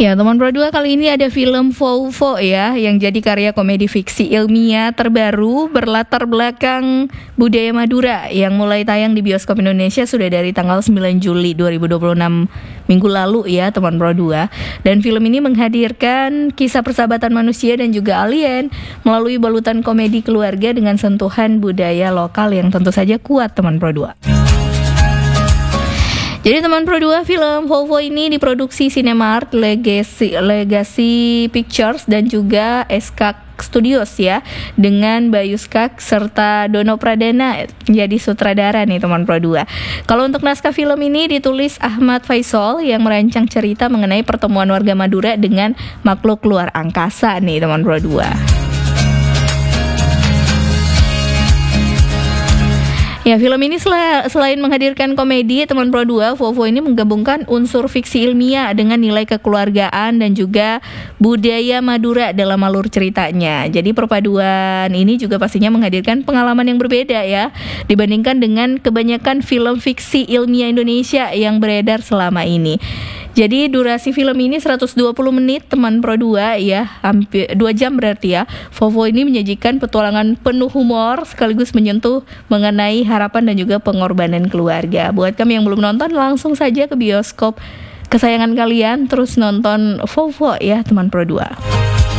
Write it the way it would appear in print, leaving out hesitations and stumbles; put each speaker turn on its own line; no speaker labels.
Ya, teman Pro 2, kali ini ada film Vovo ya, yang jadi karya komedi fiksi ilmiah terbaru berlatar belakang budaya Madura yang mulai tayang di bioskop Indonesia sudah dari tanggal 9 Juli 2026 minggu lalu ya, teman Pro 2. Dan film ini menghadirkan kisah persahabatan manusia dan juga alien melalui balutan komedi keluarga dengan sentuhan budaya lokal yang tentu saja kuat, teman Pro 2. Jadi teman Pro 2, film Vovo ini diproduksi Cinemark, Legacy Pictures dan juga SK Studios ya, dengan Bayu Skak serta Dono Pradana menjadi sutradara nih teman Pro 2. Kalau untuk naskah film ini ditulis Ahmad Faisal yang merancang cerita mengenai pertemuan warga Madura dengan makhluk luar angkasa nih teman Pro 2. Ya, film ini selain menghadirkan komedi, teman Pro 2, Vovo ini menggabungkan unsur fiksi ilmiah dengan nilai kekeluargaan dan juga budaya Madura dalam alur ceritanya. Jadi perpaduan ini juga pastinya menghadirkan pengalaman yang berbeda ya, dibandingkan dengan kebanyakan film fiksi ilmiah Indonesia yang beredar selama ini. Jadi durasi film ini 120 menit teman Pro 2 ya, hampir 2 jam berarti ya. Vovo ini menyajikan petualangan penuh humor sekaligus menyentuh mengenai harapan dan juga pengorbanan keluarga. Buat kami yang belum nonton, langsung saja ke bioskop kesayangan kalian, terus nonton Vovo ya teman Pro 2.